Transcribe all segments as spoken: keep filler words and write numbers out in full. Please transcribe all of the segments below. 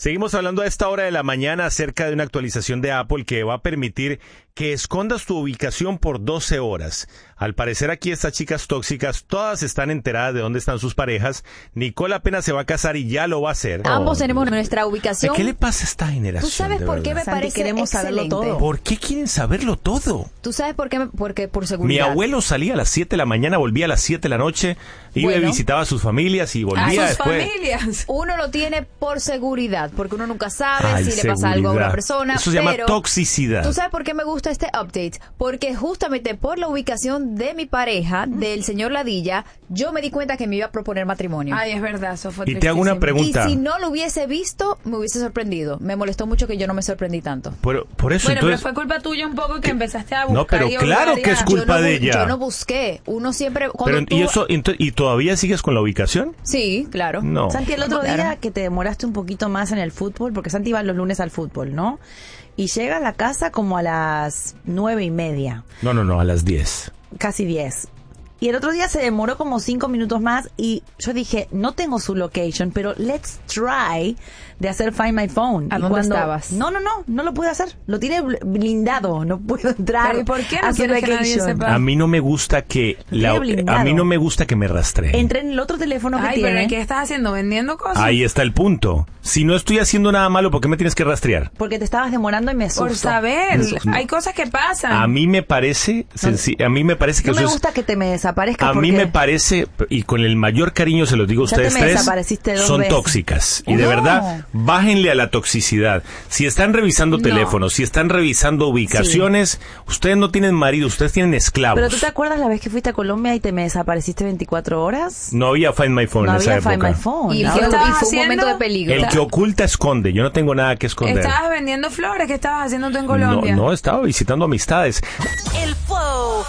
Seguimos hablando a esta hora de la mañana acerca de una actualización de Apple que va a permitir que escondas tu ubicación por doce horas. Al parecer aquí estas chicas tóxicas, todas están enteradas de dónde están sus parejas. Nicole apenas se va a casar y ya lo va a hacer. Ambos oh, tenemos nuestra ubicación. ¿Qué le pasa a esta generación? ¿Tú sabes por qué me Santi, parece queremos excelente? saberlo todo. ¿Por qué quieren saberlo todo? ¿Tú sabes por qué? Me, porque por seguridad. Mi abuelo salía a las siete de la mañana, volvía a las siete de la noche, iba Bueno. y visitaba a sus familias y volvía A sus después. familias. Uno lo tiene por seguridad, porque uno nunca sabe Ay, si le pasa algo a seguridad. una persona. Eso se llama pero, toxicidad. ¿tú sabes por qué me gusta este update? Porque justamente por la ubicación de mi pareja, del señor Ladilla, yo me di cuenta que me iba a proponer matrimonio. Ay, es verdad, eso fue Y te hago una tristísimo. pregunta. Y si no lo hubiese visto, me hubiese sorprendido. Me molestó mucho que yo no me sorprendí tanto. Por, por eso, Bueno, entonces... pero fue culpa tuya un poco que empezaste a buscar. No, pero y claro obligar que es a- culpa yo no, de bu- ella. Yo no busqué. Uno siempre... cuando Pero, tú- ¿y, eso, ento- ¿Y todavía sigues con la ubicación? Sí, claro. No. Santi, el otro Claro. día que te demoraste un poquito más en el fútbol, porque Santi va los lunes al fútbol, ¿no? Y llega a la casa como a las nueve y media, No, no, no, a las diez. casi diez. Y el otro día se demoró como cinco minutos más y yo dije, no tengo su location, pero let's try de hacer Find My Phone. ¿A Y dónde cuando- estabas? No, no, no, no lo pude hacer. Lo tiene bl- blindado, no puedo entrar. Pero ¿y por qué no a su quieres que nadie location. sepa? A mí no me gusta que la, Tiene blindado. a mí no me gusta que me rastreen. Entré en el otro teléfono que Ay, tiene. pero ¿qué estás haciendo? ¿Vendiendo cosas? Ahí está el punto. Si no estoy haciendo nada malo, ¿por qué me tienes que rastrear? Porque te estabas demorando y me asustó. Por saber. No. Hay cosas que pasan. A mí me parece, senci- a mí me parece que No eso me es- gusta que te me desaparezcas a porque mí me parece, y con el mayor cariño se los digo a Ya te ustedes me tres, desapareciste dos son veces. tóxicas. Y de No. verdad, bájenle a la toxicidad. Si están revisando No. teléfonos, si están revisando ubicaciones, ustedes no tienen marido, ustedes tienen esclavos. Pero ¿tú te acuerdas la vez que fuiste a Colombia y te me desapareciste veinticuatro horas? No había Find My Phone No en esa había Find época. My Phone. Y, ¿no? fue, ¿Qué y estabas fue un haciendo? momento de peligro. El que oculta esconde. Yo no tengo nada que esconder. ¿Estabas vendiendo flores? ¿Qué estabas haciendo tú en Colombia? No, no, estaba visitando amistades. El Flow.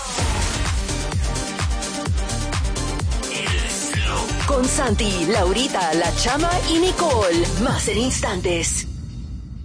Con Santi, Laurita, La Chama y Nicole. Más en instantes.